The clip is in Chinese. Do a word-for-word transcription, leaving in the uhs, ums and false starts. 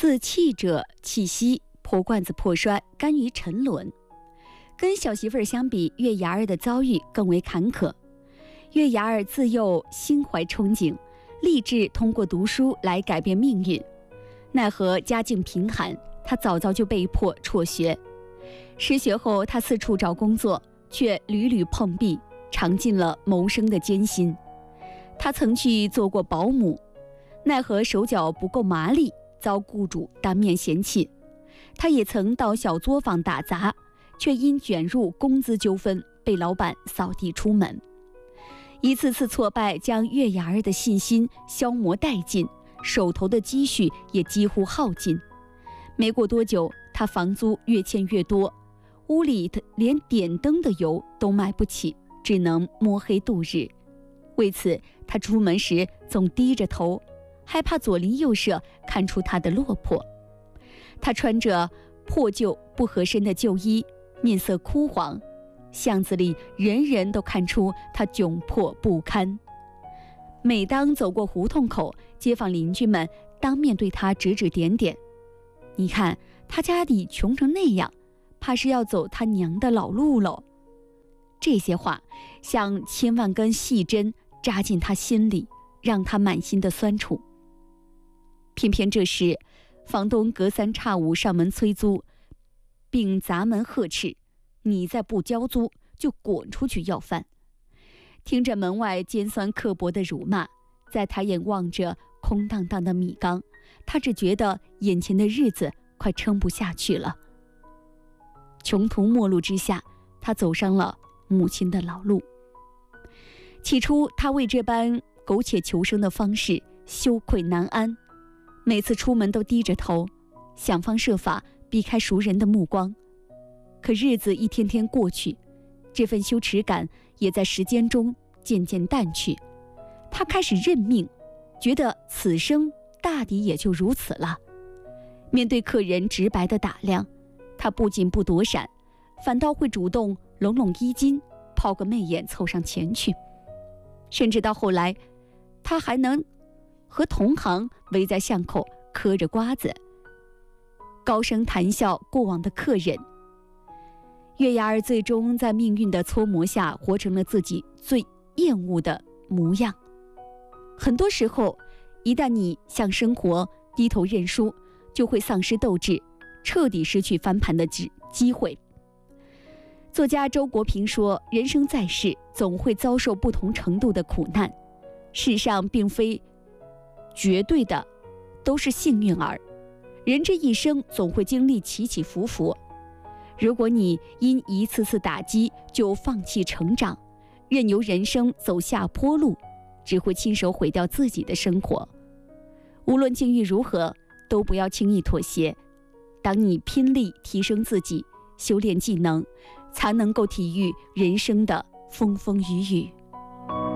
自弃者弃妻，破罐子破摔，甘于沉沦。跟小媳妇儿相比，月牙儿的遭遇更为坎坷。月牙儿自幼心怀憧憬，立志通过读书来改变命运。奈何家境贫寒，他早早就被迫辍学。失学后，他四处找工作，却屡屡碰壁，尝尽了谋生的艰辛。他曾去做过保姆，奈何手脚不够麻利，遭雇主当面嫌弃。他也曾到小作坊打杂，却因卷入工资纠纷，被老板扫地出门。一次次挫败将月牙儿的信心消磨殆尽，手头的积蓄也几乎耗尽。没过多久，他房租越欠越多，屋里连点灯的油都买不起，只能摸黑度日。为此，他出门时总低着头，害怕左邻右舍看出他的落魄。他穿着破旧不合身的旧衣，面色枯黄，巷子里人人都看出他窘迫不堪。每当走过胡同口，街坊邻居们当面对他指指点点：你看他家里穷成那样，怕是要走他娘的老路喽。这些话像千万根细针扎进他心里，让他满心的酸楚。偏偏这时，房东隔三差五上门催租，并砸门呵斥：你再不交租，就滚出去要饭。听着门外尖酸刻薄的辱骂，再抬眼望着空荡荡的米缸，他只觉得眼前的日子快撑不下去了。穷途末路之下，他走上了母亲的老路。起初，他为这般苟且求生的方式羞愧难安，每次出门都低着头，想方设法避开熟人的目光。可日子一天天过去，这份羞耻感也在时间中渐渐淡去。他开始认命，觉得此生大抵也就如此了。面对客人直白的打量，他不仅不躲闪，反倒会主动拢拢衣襟，抛个媚眼凑上前去。甚至到后来，他还能和同行围在巷口嗑着瓜子，高声谈笑过往的客人。月牙儿最终在命运的搓磨下，活成了自己最厌恶的模样。很多时候，一旦你向生活低头认输，就会丧失斗志，彻底失去翻盘的机会。作家周国平说，人生在世，总会遭受不同程度的苦难，世上并非绝对的都是幸运儿，人这一生总会经历起起伏伏。如果你因一次次打击就放弃成长，任由人生走下坡路，只会亲手毁掉自己的生活。无论境遇如何，都不要轻易妥协。当你拼力提升自己，修炼技能，才能够体育人生的风风雨雨。